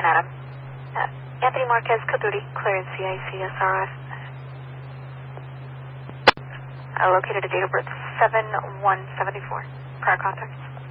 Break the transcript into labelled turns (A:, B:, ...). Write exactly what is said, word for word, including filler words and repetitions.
A: ten, Adam. Uh, Anthony Marquez, Kaduri, clearance C I C S R F. I located a date of birth seven one seventy-four. Prior contacts.